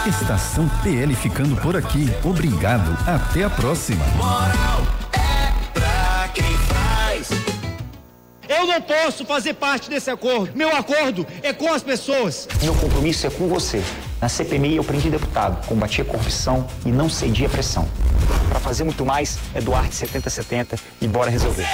Estação PL ficando por aqui. Obrigado. Até a próxima. Moral é pra quem faz. Eu não posso fazer parte desse acordo. Meu acordo é com as pessoas. Meu compromisso é com você. Na CPMI eu prendi deputado, combati a corrupção e não cedi a pressão. Para fazer muito mais, é doar de 70-70 e bora resolver.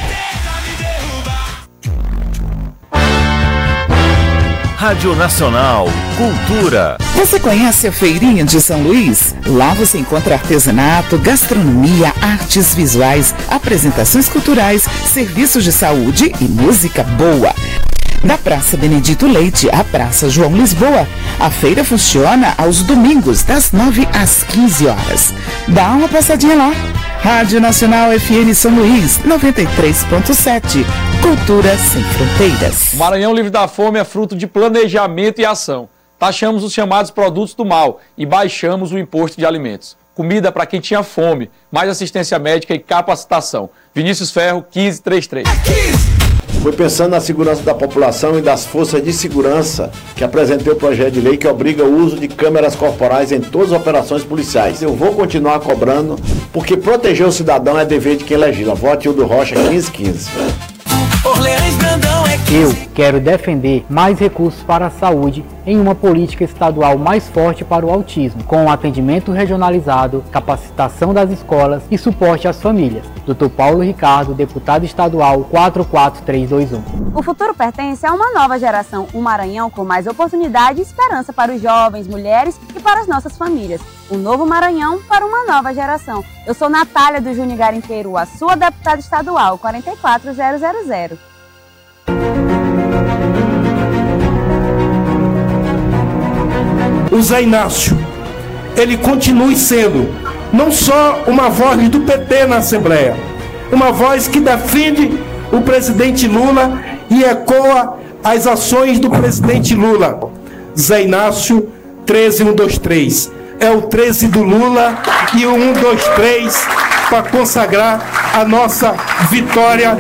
Rádio Nacional, Cultura. Você conhece a Feirinha de São Luís? Lá você encontra artesanato, gastronomia, artes visuais, apresentações culturais, serviços de saúde e música boa. Da Praça Benedito Leite à Praça João Lisboa, a feira funciona aos domingos, das 9 às 15 horas. Dá uma passadinha lá. Rádio Nacional FM São Luís, 93.7. Cultura sem fronteiras. O Maranhão Livre da Fome é fruto de planejamento e ação. Taxamos os chamados produtos do mal e baixamos o imposto de alimentos. Comida para quem tinha fome, mais assistência médica e capacitação. Vinícius Ferro, 1533. Foi pensando na segurança da população e das forças de segurança que apresentei o projeto de lei que obriga o uso de câmeras corporais em todas as operações policiais. Eu vou continuar cobrando, porque proteger o cidadão é dever de quem legisla. Vote Hildo Rocha, 1515. Eu quero defender mais recursos para a saúde em uma política estadual mais forte para o autismo, com atendimento regionalizado, capacitação das escolas e suporte às famílias. Dr. Paulo Ricardo, deputado estadual 44321. O futuro pertence a uma nova geração, um Maranhão com mais oportunidade e esperança para os jovens, mulheres e para as nossas famílias. Um novo Maranhão para uma nova geração. Eu sou Natália do Júnior Garimpeiro, a sua deputada estadual 44000. O Zé Inácio, ele continue sendo não só uma voz do PT na Assembleia, uma voz que defende o presidente Lula e ecoa as ações do presidente Lula. Zé Inácio, 13123. É o 13 do Lula e o 123 para consagrar a nossa vitória.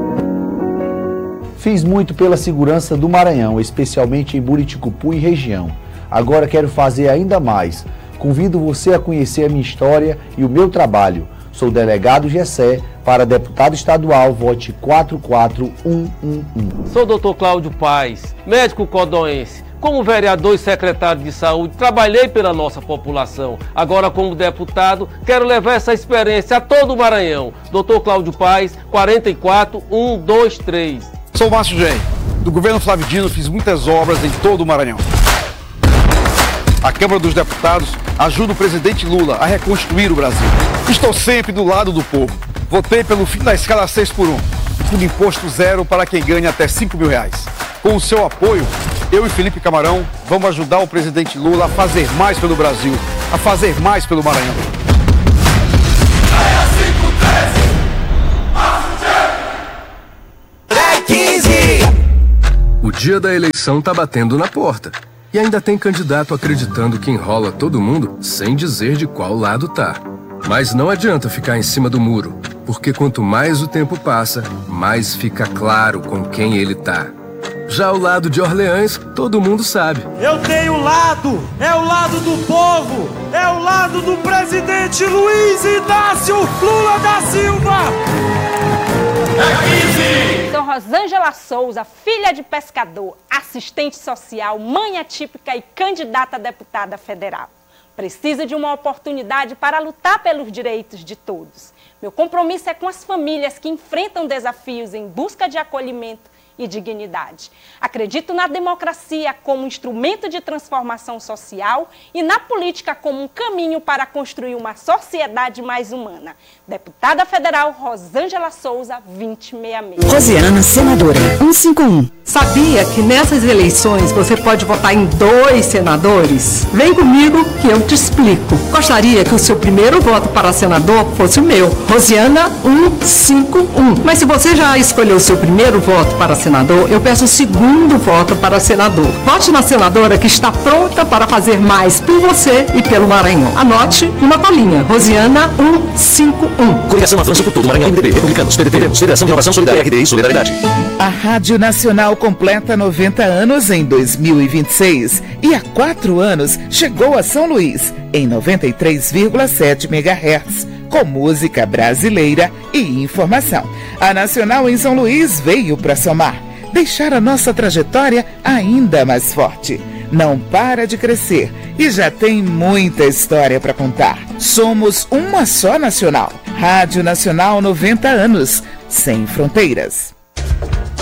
Fiz muito pela segurança do Maranhão, especialmente em Buriticupu e região. Agora quero fazer ainda mais. Convido você a conhecer a minha história e o meu trabalho. Sou o delegado Gessé, para deputado estadual, vote 44111. Sou o Dr. Cláudio Paes, médico codonense. Como vereador e secretário de saúde, trabalhei pela nossa população. Agora, como deputado, quero levar essa experiência a todo o Maranhão. Dr. Cláudio Paes, 44123. Sou o Márcio Gen. Do governo Flávio Dino, fiz muitas obras em todo o Maranhão. A Câmara dos Deputados ajuda o presidente Lula a reconstruir o Brasil. Estou sempre do lado do povo. Votei pelo fim da escala 6x1 e por imposto zero para quem ganha até R$5.000. Com o seu apoio, eu e Felipe Camarão vamos ajudar o presidente Lula a fazer mais pelo Brasil, a fazer mais pelo Maranhão. O dia da eleição tá batendo na porta. E ainda tem candidato acreditando que enrola todo mundo sem dizer de qual lado tá. Mas não adianta ficar em cima do muro, porque quanto mais o tempo passa, mais fica claro com quem ele tá. Já o lado de Orleans, todo mundo sabe. Eu tenho lado, é o lado do povo, é o lado do presidente Luiz Inácio Lula da Silva. Sou Rosângela Souza, filha de pescador, assistente social, mãe atípica e candidata a deputada federal. Preciso de uma oportunidade para lutar pelos direitos de todos. Meu compromisso é com as famílias que enfrentam desafios em busca de acolhimento e dignidade. Acredito na democracia como instrumento de transformação social e na política como um caminho para construir uma sociedade mais humana. Deputada Federal Rosângela Souza, 2066. Rosiana, senadora, 151. Sabia que nessas eleições você pode votar em 2 senadores? Vem comigo que eu te explico. Gostaria que o seu primeiro voto para senador fosse o meu, Rosiana 151. Mas se você já escolheu o seu primeiro voto para senador, eu peço o segundo voto para senador. Vote na senadora que está pronta para fazer mais por você e pelo Maranhão. Anote uma colinha. Rosiana 151. Coligação Avanço por Todo Maranhão, MDB, Republicanos, PDT, Federação de Inovação Solidária, RDI, Solidariedade. A Rádio Nacional completa 90 anos em 2026 e há 4 anos chegou a São Luís, em 93,7 MHz, com música brasileira e informação. A Nacional em São Luís veio para somar, deixar a nossa trajetória ainda mais forte. Não para de crescer e já tem muita história para contar. Somos uma só nacional. Rádio Nacional 90 anos, sem fronteiras.